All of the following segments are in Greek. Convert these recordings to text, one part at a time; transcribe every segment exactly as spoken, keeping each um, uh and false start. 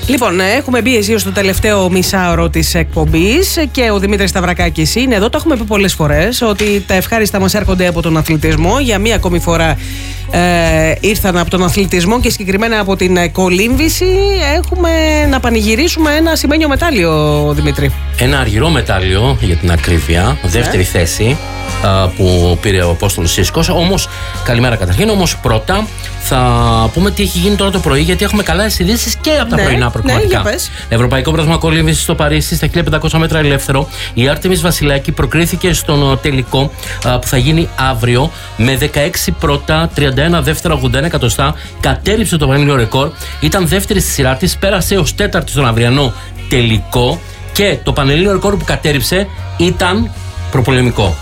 Λοιπόν, έχουμε μπει εσύ στο τελευταίο μισάωρο της εκπομπής και ο Δημήτρης Σταυρακάκης είναι εδώ. Το έχουμε πει πολλές φορές ότι τα ευχάριστα μας έρχονται από τον αθλητισμό. Για μία ακόμη φορά ε, ήρθαν από τον αθλητισμό και συγκεκριμένα από την κολύμβηση. Έχουμε να πανηγυρίσουμε ένα σημαίνιο μετάλλιο, Δημήτρη. Ένα αργυρό μετάλλιο για την ακρίβεια, δεύτερη yeah. θέση α, που πήρε ο Απόστολος Σίσκος. Όμως, καλημέρα καταρχήν. Όμως πρώτα θα πούμε τι έχει γίνει τώρα το πρωί, γιατί έχουμε καλές ειδήσεις και από τα ναι, πρωινά προκριματικά. Ναι, Ευρωπαϊκό Πρωτάθλημα Κολύμβησης στο Παρίσι στα χίλια πεντακόσια μέτρα ελεύθερο. Η Άρτεμις Βασιλάκη προκρίθηκε στον τελικό α, που θα γίνει αύριο με δεκαέξι πρώτα, τριάντα ένα δεύτερα, ογδόντα ένα εκατοστά. Κατέριψε το πανελλήνιο ρεκόρ. Ήταν δεύτερη στη σειρά της, πέρασε ως τέταρτη στον αυριανό τελικό. Και το πανελλήνιο ρεκόρ που κατέριψε ήταν προπολεμικό.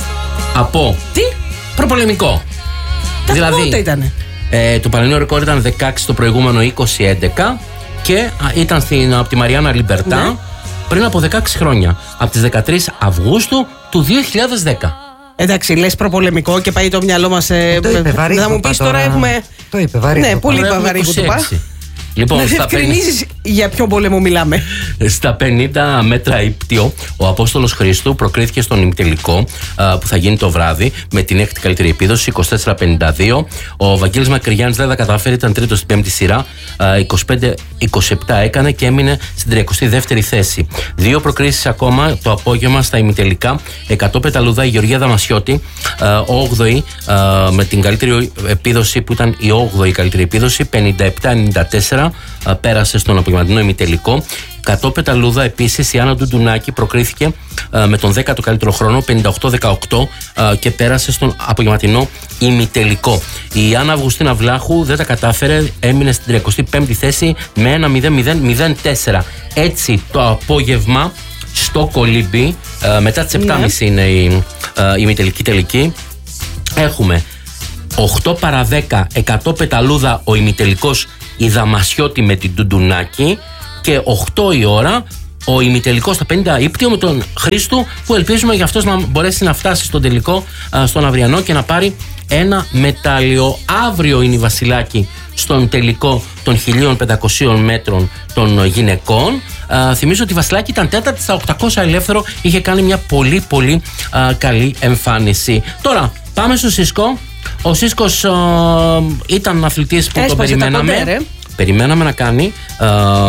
Από. Τι? Προπολεμικό. Τα δηλαδή, πότε ήτανε? Ε, το πανελλήνιο ρεκόρ ήταν δεκαέξι, το προηγούμενο είκοσι έντεκα και α, ήταν στην, από τη Μαριάννα Λιμπερτά ναι. πριν από δεκαέξι χρόνια. Από τις δεκατρείς Αυγούστου του δύο χιλιάδες δέκα. Εντάξει, λες προπολεμικό και πάει το μυαλό μας. Ε, θα μου πεις τώρα έχουμε. Το είπε βαρύ. Ναι, πολύ βαρύ που το πά. Λοιπόν, να διευκρινίσεις για ποιον πόλεμο μιλάμε. Στα πενήντα μέτρα ύπτιο, ο Απόστολος Χρήστου προκρίθηκε στον ημιτελικό που θα γίνει το βράδυ με την έκτη καλύτερη επίδοση, είκοσι τέσσερα πενήντα δύο. Ο Βαγγέλης Μακρυγιάννης δεν τα καταφέρει, ήταν τρίτος στην πέμπτη σειρά, είκοσι πέντε είκοσι επτά έκανε και έμεινε στην τριακοστή δεύτερη θέση. Δύο προκρίσεις ακόμα το απόγευμα στα ημιτελικά. εκατό πεταλούδα η Γεωργία Δαμασιώτη, όγδοη με την καλύτερη επίδοση που ήταν η όγδοη καλύτερη επίδοση, πενήντα επτά ενενήντα τέσσερα. Πέρασε στον απογευματινό ημιτελικό. εκατό πεταλούδα επίσης η Άννα Ντουντουνάκη προκρίθηκε α, με τον δέκατο καλύτερο χρόνο, πενήντα οκτώ δεκαοκτώ, α, και πέρασε στον απογευματινό ημιτελικό. Η Άννα Αυγουστίνα Βλάχου δεν τα κατάφερε, έμεινε στην τριακοστή πέμπτη θέση με ένα μηδέν μηδέν μηδέν τέσσερα. Έτσι το απόγευμα στο Κολύμπι, α, μετά τις επτά και μισή είναι η α, ημιτελική τελική, έχουμε οκτώ παρά δέκα, εκατό πεταλούδα ο ημιτελικός η Δαμασιώτη με την Ντουντουνάκη και οκτώ η ώρα ο ημιτελικός στα πενήντα ύπτιο με τον Χρήστου, που ελπίζουμε για αυτός να μπορέσει να φτάσει στον τελικό, στον αυριανό, και να πάρει ένα μετάλλιο. Αύριο είναι η Βασιλάκη στον τελικό των χίλια πεντακοσίων μέτρων των γυναικών. Α, θυμίζω ότι η Βασιλάκη ήταν τέταρτη στα οκτακόσια ελεύθερο, είχε κάνει μια πολύ πολύ α, καλή εμφάνιση. Τώρα πάμε στο Σίσκο. Ο Σίσκος α, ήταν αθλητής που τον περιμέναμε. Κοντέρ, ε. Περιμέναμε να κάνει, α,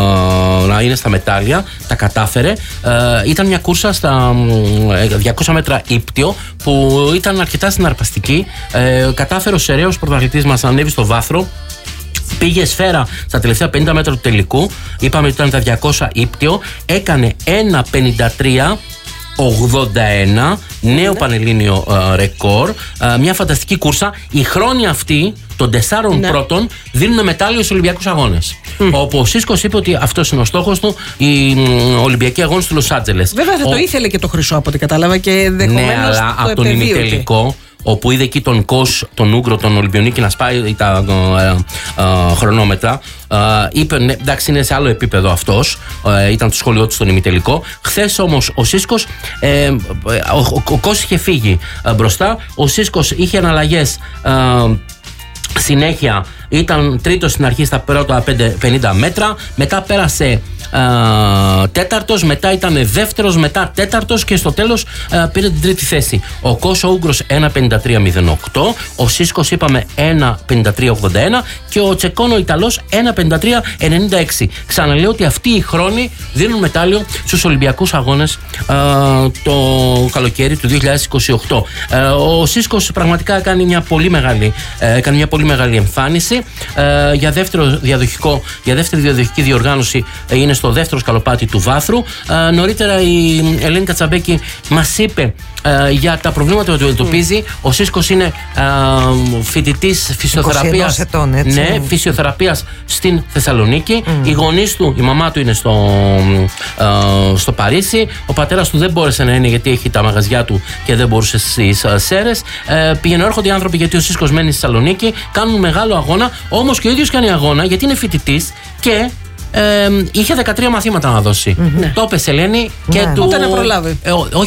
να είναι στα μετάλλια. Τα κατάφερε. Α, ήταν μια κούρσα στα διακόσια μέτρα ύπτιο που ήταν αρκετά συναρπαστική. Ε, κατάφερε ο σεραίος πρωταθλητής μας να ανέβει στο βάθρο. Πήγε σφαίρα στα τελευταία πενήντα μέτρα του τελικού. Είπαμε ότι ήταν τα διακόσια ύπτιο. Έκανε ένα πενήντα τρία ογδόντα ένα, νέο πανελλήνιο uh, ρεκόρ. Uh, μια φανταστική κούρσα. Οι χρόνοι αυτοί των τεσσάρων ναι. πρώτων δίνουν μετάλλιο στους Ολυμπιακούς Αγώνες. Mm. Όπου ο Σίσκος είπε ότι αυτός είναι ο στόχος του, οι mm, Ολυμπιακοί Αγώνες του Λος Άντζελες. Βέβαια θα ο... το ήθελε και το χρυσό από ό,τι κατάλαβα και ενδεχομένως. Ναι, αλλά από τον ημιτελικό, όπου είδε εκεί τον Κος, τον Ούγκρο, τον Ολυμπιονίκη να σπάει τα ε, ε, χρονόμετρα. Ε, είπε, ναι, εντάξει, είναι σε άλλο επίπεδο αυτός. Ε, ήταν το σχόλιο του στον ημιτελικό. Χθες όμως ο Σίσκος, ε, ο, ο, ο Κος είχε φύγει ε, μπροστά. Ο Σίσκος είχε αναλλαγές. Ε, συνέχεια ήταν τρίτος στην αρχή στα πρώτα πενήντα μέτρα. Μετά πέρασε Uh, τέταρτος, μετά ήταν δεύτερος, μετά τέταρτος και στο τέλος uh, πήρε την τρίτη θέση. Ο Κος ο Ούγκρος ένα πενήντα τρία μηδέν οκτώ, ο Σίσκος είπαμε ένα πενήντα τρία ογδόντα ένα και ο Τσεκών ο Ιταλός ένα πενήντα τρία ενενήντα έξι. Ξαναλέω ότι αυτοί οι χρόνοι δίνουν μετάλλιο στους Ολυμπιακούς Αγώνες uh, το καλοκαίρι του δύο χιλιάδες είκοσι οκτώ. Uh, ο Σίσκος πραγματικά έκανε μια πολύ μεγάλη, uh, έκανε μια πολύ μεγάλη εμφάνιση. Uh, για, δεύτερο διαδοχικό, για δεύτερη διαδοχική διοργάνωση uh, είναι στο δεύτερο σκαλοπάτι του βάθρου. Uh, νωρίτερα η Ελένη Κατσαμπέκη μας είπε uh, για τα προβλήματα που αντιμετωπίζει. Mm. Ο Σίσκος είναι uh, φοιτητής φυσιοθεραπείας, ετών, έτσι, ναι, φυσιοθεραπείας στην Θεσσαλονίκη. Mm. Οι γονείς του, η μαμά του είναι στο, uh, στο Παρίσι. Ο πατέρας του δεν μπόρεσε να είναι γιατί έχει τα μαγαζιά του και δεν μπορούσε στις uh, Σέρες. Uh, Πηγαίνουν έρχονται οι άνθρωποι γιατί ο Σίσκος μένει στη Θεσσαλονίκη. Κάνουν μεγάλο αγώνα. Όμως και ο ίδιος κάνει αγώνα γιατί είναι φοιτητής και Ε, είχε δεκατρία μαθήματα να δώσει. Mm-hmm. Το έπεσε, Ελένη, και ναι. του. Ούτε να προλάβει. Ε, ό, όχι,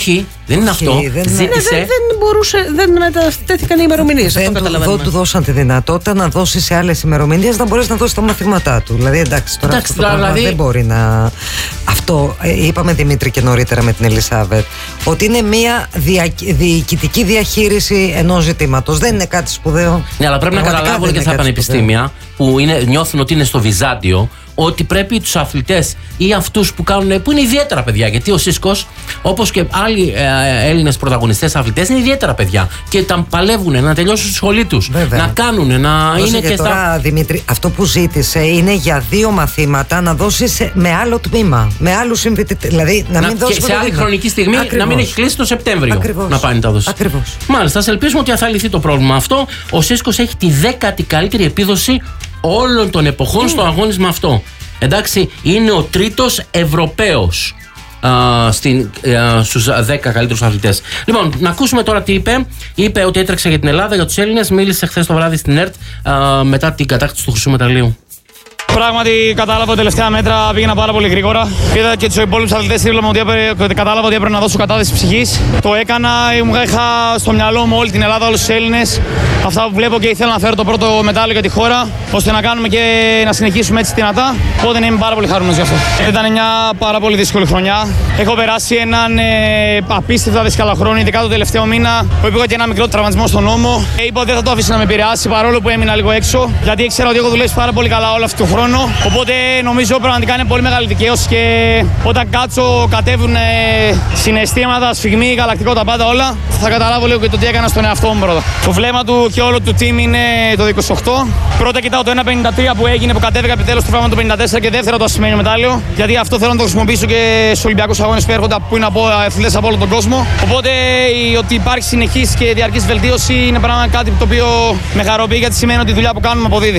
Δεν είναι αυτό. Δεν, Ζήτησε... ναι, δεν, δεν μπορούσε, δεν μετατέθηκαν οι ημερομηνίες. Δεν του, του δώσαν τη δυνατότητα να δώσει σε άλλες ημερομηνίες να μπορέσει να δώσει τα μαθήματά του. Δηλαδή, εντάξει, τώρα εντάξει, αυτό το δηλαδή... δεν μπορεί να. Αυτό είπαμε, Δημήτρη, και νωρίτερα με την Ελισάβετ, ότι είναι μια δια... διοικητική διαχείριση ενός ζητήματος. Δεν είναι κάτι σπουδαίο. Ναι, αλλά πρέπει να καταλάβουν και στα πανεπιστήμια που είναι, νιώθουν ότι είναι στο Βυζάντιο, ότι πρέπει τους αθλητές ή αυτούς που κάνουν, που είναι ιδιαίτερα παιδιά, γιατί ο Σίσκος, όπως και άλλοι ε, Έλληνες πρωταγωνιστές αθλητές, είναι ιδιαίτερα παιδιά και τα παλεύουν να τελειώσουν στη σχολή τους, να κάνουν, να Δώσε είναι και, και τώρα, στα... Δημήτρη, αυτό που ζήτησε είναι για δύο μαθήματα να δώσει με άλλο τμήμα, με άλλους συμφοιτητές, δηλαδή να, να μην δώσει σε άλλη βήμα. χρονική στιγμή. Ακριβώς. Να μην έχει κλείσει το Σεπτέμβριο. Ακριβώς. Να πάει να τα δώσει. Ακριβώς. Μάλιστα, ας ελπίσουμε ότι θα λυθεί το πρόβλημα αυτό. Ο Σίσκος έχει τη δέκατη καλύτερη επίδοση όλων των εποχών mm. στο αγώνισμα αυτό. Εντάξει, είναι ο τρίτος Ευρωπαίος α, στην, α, στους δέκα καλύτερους αθλητές. Λοιπόν, να ακούσουμε τώρα τι είπε. Είπε ότι έτρεξε για την Ελλάδα, για τους Έλληνες. Μίλησε χθες το βράδυ στην ΕΡΤ α, μετά την κατάκτηση του χρυσού μεταλλίου. Πράγματι, κατάλαβα ότι τελευταία μέτρα πήγαινα πάρα πολύ γρήγορα. Είδα και τους υπόλοιπους αθλητές, ότι κατάλαβα ότι έπρεπε να δώσω κατάθεση ψυχής. Το έκανα, είχα στο μυαλό μου όλη την Ελλάδα, όλους τους Έλληνες. Αυτά που βλέπω και ήθελα να φέρω το πρώτο μετάλλιο για τη χώρα, ώστε να κάνουμε και να συνεχίσουμε έτσι δυνατά. Οπότε είμαι πάρα πολύ χαρούμενος γι' αυτό. Ήταν μια πάρα πολύ δύσκολη χρονιά. Έχω περάσει έναν ε, απίστευτα δύσκολο χρόνο, ειδικά το τελευταίο μήνα, που είχα και ένα μικρό τραυματισμό στον ώμο. Ε, είπα ότι δεν θα το αφήσω να με επηρεάσει, παρόλο που έμεινα λίγο έξω, γιατί ήξερα ότι έχω δουλέψει πάρα πολύ καλά όλο αυτό το χρόνο. Οπότε νομίζω πραγματικά είναι πολύ μεγάλη δικαίωση και όταν κάτσω, κατέβουν συναισθήματα, σφιγμοί, γαλακτικό, τα πάντα όλα, θα καταλάβω λίγο και το τι έκανα στον εαυτό μου πρώτα. Το βλέμμα του και όλο του team είναι το είκοσι οκτώ. Πρώτα κοιτάω το ένα πενήντα τρία που έγινε, που κατέβηκα επιτέλους στο πράγμα το πενήντα τέσσερα και δεύτερο το ασημένιο μετάλλιο. Γιατί αυτό θέλω να το χρησιμοποιήσω και στους Ολυμπιακούς Αγώνες που έρχονται, που είναι από αθλητές από όλο τον κόσμο. Οπότε ότι υπάρχει συνεχής και διαρκής βελτίωση είναι πράγμα κάτι το οποίο με χαροποιεί, γιατί σημαίνει ότι η δουλειά που κάνουμε αποδίδει.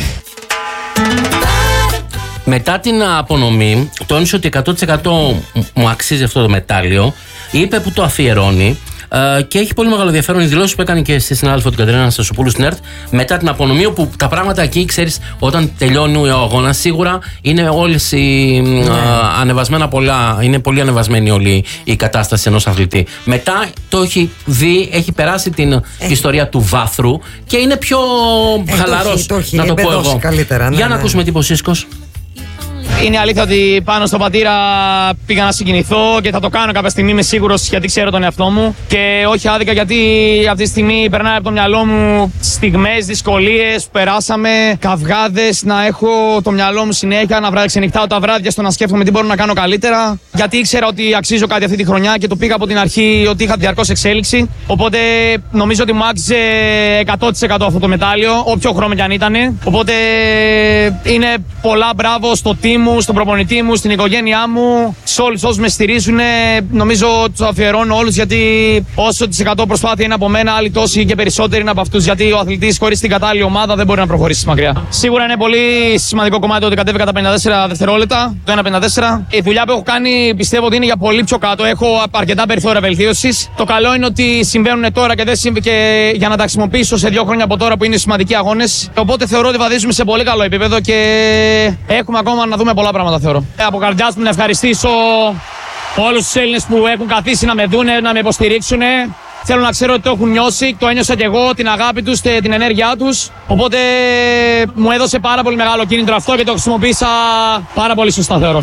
Μετά την απονομή, τόνισε ότι εκατό τοις εκατό μου αξίζει αυτό το μετάλλιο. Είπε που το αφιερώνει ε, και έχει πολύ μεγάλο ενδιαφέρον οι δηλώσεις που έκανε και στη συνάδελφο την Κατερίνα Αναστασοπούλου στην ΕΡΤ μετά την απονομή, όπου τα πράγματα εκεί, ξέρεις, όταν τελειώνει ο αγώνας, σίγουρα είναι όλες οι ναι. ε, ανεβασμένα πολλά, είναι πολύ ανεβασμένη όλη η κατάσταση ενός αθλητή. Μετά το έχει δει, έχει περάσει την ε. ιστορία του βάθρου και είναι πιο ε, χαλαρός, το έχει, το έχει, να το πω εγώ. Καλύτερα, ναι, Για να ναι. ακούσουμε τι είπε ο Σίσκος. Είναι αλήθεια ότι πάνω στον πατήρα πήγα να συγκινηθώ και θα το κάνω κάποια στιγμή, είμαι σίγουρος, γιατί ξέρω τον εαυτό μου. Και όχι άδικα, γιατί αυτή τη στιγμή περνάει από το μυαλό μου στιγμές, δυσκολίες που περάσαμε, καυγάδες, να έχω το μυαλό μου συνέχεια, να ξενυχτάω τα βράδια στο να σκέφτομαι τι μπορώ να κάνω καλύτερα. Γιατί ήξερα ότι αξίζω κάτι αυτή τη χρονιά και το πήγα από την αρχή ότι είχα διαρκώς εξέλιξη. Οπότε νομίζω ότι μου άξιζε εκατό τοις εκατό αυτό το μετάλλιο, όποιο χρώμα κι αν ήταν. Οπότε είναι πολλά μπράβο στο team μου, στον προπονητή μου, στην οικογένειά μου, σε όλους όσους με στηρίζουν. Νομίζω τους αφιερώνω όλους, γιατί όσο τις εκατό προσπάθεια είναι από μένα, άλλοι τόσοι και περισσότεροι είναι από αυτούς. Γιατί ο αθλητής χωρίς την κατάλληλη ομάδα δεν μπορεί να προχωρήσει μακριά. Σίγουρα είναι πολύ σημαντικό κομμάτι ότι κατέβηκα τα πενήντα τέσσερα δευτερόλεπτα, το ένα πενήντα τέσσερα. Η δουλειά που έχω κάνει πιστεύω ότι είναι για πολύ πιο κάτω. Έχω αρκετά περιθώρια βελτίωσης. Το καλό είναι ότι συμβαίνουν τώρα και, δεν συμβ... και για να τα χρησιμοποιήσω σε δύο χρόνια από τώρα που είναι σημαντικοί αγώνες. Οπότε θεωρώ ότι βαδίζουμε σε πολύ καλό επίπεδο και έχουμε ακόμα να δούμε πολλά πράγματα, θεωρώ. Από καρδιάς μου να ευχαριστήσω όλους τους Έλληνες που έχουν καθίσει να με δούνε, να με υποστηρίξουν. Θέλω να ξέρω ότι το έχουν νιώσει, το ένιωσα και εγώ, την αγάπη τους, την ενέργειά τους. Οπότε μου έδωσε πάρα πολύ μεγάλο κίνητρο αυτό και το χρησιμοποίησα πάρα πολύ σωστά, θεωρώ.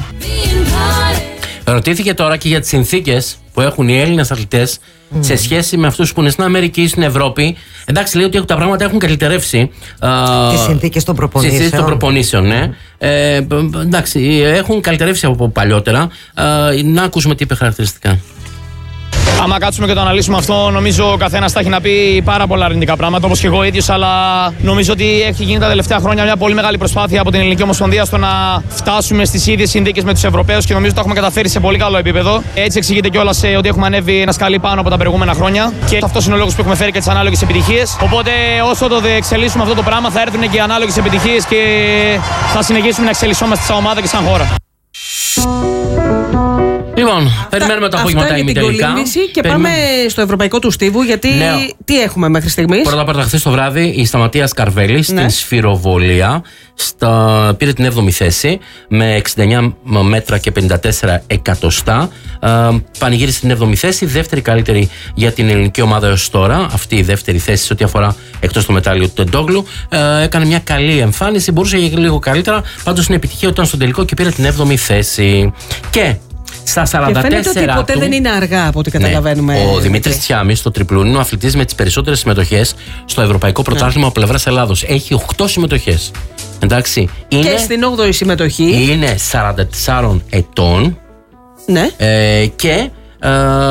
Ρωτήθηκε τώρα και για τις συνθήκες που έχουν οι Έλληνες αθλητές mm. σε σχέση με αυτούς που είναι στην Αμερική ή στην Ευρώπη. Εντάξει, λέει ότι τα πράγματα έχουν καλυτερεύσει. Τις συνθήκες των προπονήσεων. Τις συνθήκες των προπονήσεων, ναι. Mm. Ε, εντάξει, έχουν καλυτερεύσει από παλιότερα. Ε, να ακούσουμε τι είπε χαρακτηριστικά. Άμα κάτσουμε και το αναλύσουμε αυτό, νομίζω ο καθένας θα έχει να πει πάρα πολλά αρνητικά πράγματα, όπως και εγώ ίδιος. Αλλά νομίζω ότι έχει γίνει τα τελευταία χρόνια μια πολύ μεγάλη προσπάθεια από την Ελληνική Ομοσπονδία στο να φτάσουμε στις ίδιες συνθήκες με τους Ευρωπαίους και νομίζω ότι το έχουμε καταφέρει σε πολύ καλό επίπεδο. Έτσι εξηγείται κιόλας ότι έχουμε ανέβει ένα σκαλί πάνω από τα προηγούμενα χρόνια και αυτό είναι ο λόγος που έχουμε φέρει και τις ανάλογες επιτυχίες. Οπότε όσο το εξελίσσουμε αυτό το πράγμα, θα έρθουν και οι ανάλογες επιτυχίες και θα συνεχίσουμε να εξελισσόμαστε σαν ομάδα και σαν χώρα. Λοιπόν, αυτά, περιμένουμε το απόγευμα τα ημιτελικά. Και Περιμέ... πάμε στο ευρωπαϊκό του στίβου, γιατί ναι. τι έχουμε μέχρι στιγμής. Πρώτα απ' όλα, χθες το βράδυ η Σταματίας Καρβέλης στην ναι. σφυροβολία στα... πήρε την έβδομη θέση με εξήντα εννιά μέτρα και πενήντα τέσσερα εκατοστά. Ε, πανηγύρισε στην έβδομη θέση, δεύτερη καλύτερη για την ελληνική ομάδα έως τώρα. Αυτή η δεύτερη θέση σε ό,τι αφορά εκτός το μετάλλιο του Τεντόγλου. Ε, έκανε μια καλή εμφάνιση, μπορούσε για λίγο καλύτερα. Πάντως είναι επιτυχία ότι ήταν στο τελικό και πήρε την έβδομη θέση. Και στα σαράντα τέσσερα και φαίνεται ότι ποτέ του, δεν είναι αργά από ό,τι καταλαβαίνουμε. Ναι, ο Δημήτρης Τσιάμης στο τριπλούν είναι ο αθλητής με τις περισσότερες συμμετοχές στο Ευρωπαϊκό Πρωτάθλημα ναι. από πλευράς Ελλάδος. Έχει οκτώ συμμετοχές. Εντάξει. Είναι, και στην όγδοη συμμετοχή. Είναι σαράντα τέσσερα ετών. Ναι. Ε, και ε,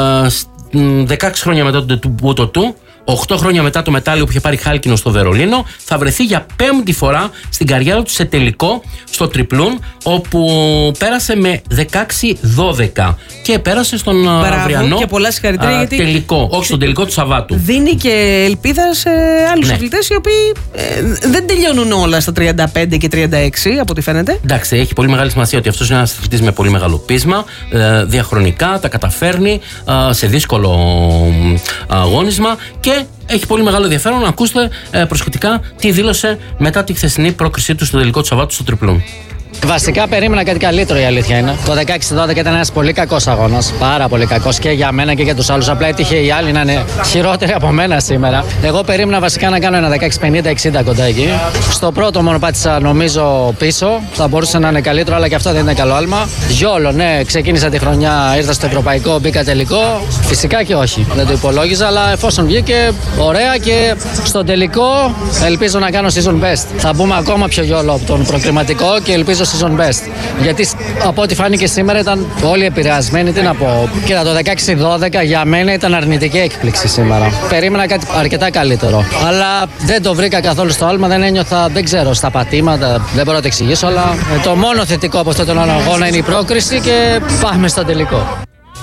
δεκαέξι χρόνια μετά τον τεμπούτο του, οκτώ χρόνια μετά το μετάλλιο που είχε πάρει χάλκινο στο Βερολίνο, θα βρεθεί για πέμπτη φορά στην καριέρα του σε τελικό στο τριπλούν, όπου πέρασε με δεκαέξι δώδεκα και πέρασε στον αυριανό και πολλά συγχαρητήρια, γιατί τελικό, όχι στον τελικό του Σαββάτου. Δίνει και ελπίδα σε άλλους ναι. αθλητές οι οποίοι ε, δεν τελειώνουν όλα στα τριάντα πέντε και τριάντα έξι, από ό,τι φαίνεται. Εντάξει, έχει πολύ μεγάλη σημασία ότι αυτός είναι ένας αθλητής με πολύ μεγάλο πείσμα, ε, διαχρονικά τα καταφέρνει ε, σε δύσκολο ε, αγώνισμα και έχει πολύ μεγάλο ενδιαφέρον να ακούσετε ε, προσεκτικά τι δήλωσε μετά τη χθεσινή πρόκρισή του στο τελικό του Σαββάτου στο τριπλούν. Βασικά περίμενα κάτι καλύτερο, η αλήθεια είναι. Το δεκαέξι δώδεκα ήταν ένας πολύ κακός αγώνας. Πάρα πολύ κακός και για μένα και για τους άλλους. Απλά έτυχε οι άλλοι να είναι χειρότεροι από μένα σήμερα. Εγώ περίμενα βασικά να κάνω ένα δεκαέξι πενήντα εξήντα κοντά εκεί. Στο πρώτο μόνο πάτησα νομίζω πίσω. Θα μπορούσε να είναι καλύτερο, αλλά και αυτό δεν είναι καλό άλμα. Γιόλο, ναι, ξεκίνησα τη χρονιά, ήρθα στο ευρωπαϊκό, μπήκα τελικό. Φυσικά και όχι. Δεν το υπολόγιζα, αλλά εφόσον βγήκε ωραία και στο τελικό ελπίζω να κάνω season best. Θα μπούμε ακόμα πιο γιόλο από τον προκριματικό και ελπίζω season best. Γιατί από ό,τι φάνηκε σήμερα ήταν όλοι επηρεασμένοι. Τι να πω. Κοίτα, το δεκαέξι δώδεκα για μένα ήταν αρνητική έκπληξη σήμερα. Περίμενα κάτι αρκετά καλύτερο. Αλλά δεν το βρήκα καθόλου στο άλμα. Δεν ένιωθα, δεν ξέρω, στα πατήματα. Δεν μπορώ να το εξηγήσω. Αλλά το μόνο θετικό από αυτόν τον αγώνα είναι η πρόκριση και πάμε στο τελικό.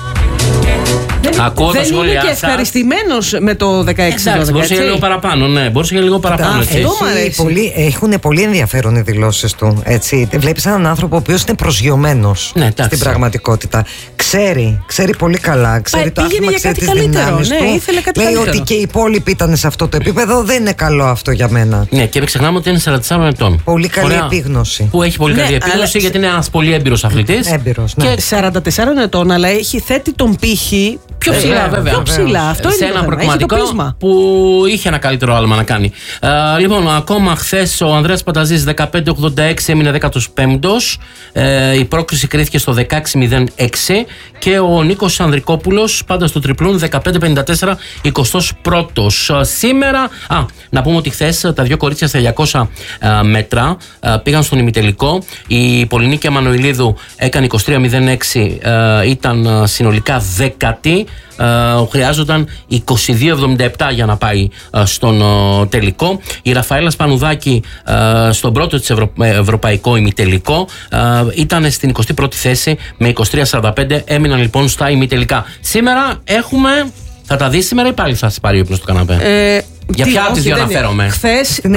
Ακούω δεν είναι και ευχαριστημένος με το δεκαέξι δώδεκα. Εντάξει, μπορούσε για λίγο παραπάνω, ναι, μπορούσε για λίγο παραπάνω. Εδώ πολύ, έχουν πολύ ενδιαφέρον οι δηλώσεις του. Έτσι. Βλέπεις έναν άνθρωπο ο οποίος είναι προσγειωμένος ναι, στην πραγματικότητα. Ξέρει, ξέρει πολύ καλά. Ξέρει το άθλημα, ξέρει τις δυνάμεις ναι, του. Ήθελε κάτι λέει καλύτερο. Ότι και οι υπόλοιποι ήταν σε αυτό το επίπεδο. Δεν είναι καλό αυτό για μένα. Ναι, και μην ξεχνάμε ότι είναι σαράντα τέσσερα ετών. Πολύ καλή Ωραία. επίγνωση. Που έχει πολύ καλή ναι, επίγνωση αλλά... γιατί είναι ένας πολύ έμπειρος αθλητής. Έμπειρος, ναι. Και σαράντα τέσσερα ετών, αλλά έχει θέτει τον πύχη. Πιο ψηλά, ε, βέβαια. Πιο ψηλά. Αυτό σε είναι ένα προκριματικό που είχε ένα καλύτερο άλμα να κάνει. Ε, λοιπόν, ακόμα χθες ο Ανδρέας Πανταζής δεκαπέντε ογδόντα έξι έμεινε δέκατος πέμπτος. Ε, η πρόκριση κρίθηκε στο δεκαέξι μηδέν έξι και ο Νίκος Ανδρικόπουλος πάντα στο τριπλούν δεκαπέντε πενήντα τέσσερα εικοστός πρώτος. Ε, σήμερα, α, να πούμε ότι χθες τα δύο κορίτσια στα χιλιακόσια ε, μέτρα ε, πήγαν στον ημιτελικό. Η Πολυνίκη Αμανουηλίδου έκανε είκοσι τρία μηδέν έξι, ε, ήταν ε, συνολικά δέκατη. Uh, χρειάζονταν είκοσι δύο εβδομήντα επτά για να πάει uh, στον uh, τελικό. Η Ραφαέλα Σπανουδάκη uh, στον πρώτο της Ευρω... ευρωπαϊκό ημιτελικό uh, ήταν στην εικοστή πρώτη θέση με είκοσι τρία σαράντα πέντε. Έμειναν λοιπόν στα ημιτελικά. Σήμερα έχουμε. Θα τα δεις σήμερα ή πάλι θα σε πάρει ο ύπνος στο καναπέ? Ε, Για ποια από τις δύο αναφέρομαι? Χθες. Την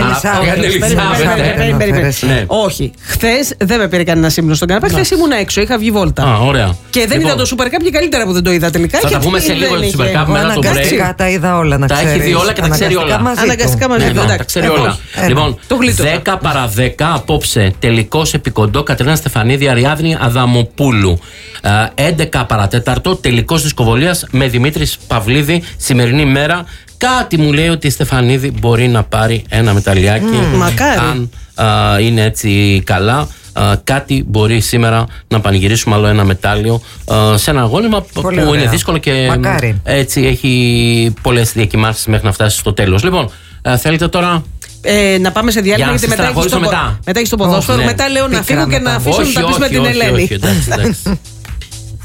Ελισάβετ. Όχι. Χθες δεν με πήρε κανένα ύπνο στον καναπέ. Χθες ήμουν έξω, είχα βγει βόλτα. Α, ωραία. Και δεν είδα το Super Cup και καλύτερα που δεν το είδα τελικά. Θα τα πούμε σε λίγο το Super Cup μετά το break. Αναγκαστικά τα είδα όλα να ξέρεις. Τα έχει δει όλα και τα ξέρει όλα. Αναγκαστικά μαζί του. Τα ξέρει όλα. Λοιπόν, δέκα παρά δέκα απόψε τελικός επικοντό Κατερίνα Στεφανίδη Αριάδνη Αδαμοπούλου. έντεκα παρά τέταρτο τελικός δισκοβολίας με Δημήτρη Παυλίδη σημερινή μέρα. Κάτι μου λέει ότι η Στεφανίδη μπορεί να πάρει ένα μεταλλιάκι. Mm, μακάρι. Αν α, είναι έτσι καλά. Uh, κάτι μπορεί σήμερα να πανηγυρίσουμε άλλο ένα μετάλλιο uh, σε ένα αγώνισμα πολύ που ωραία. Είναι δύσκολο και μακάρι. Έτσι έχει πολλές διακυμάνσεις μέχρι να φτάσει στο τέλος. Λοιπόν, uh, θέλετε τώρα ε, να πάμε σε διάλειμμα γιατί μετά έχεις το, μετά. μετά έχεις το ποδόσφαιρο. Oh, ναι. Μετά λέω να φύγω και να αφήσω να τα πεις με την Ελένη. Όχι, όχι, εντάξει, εντάξει.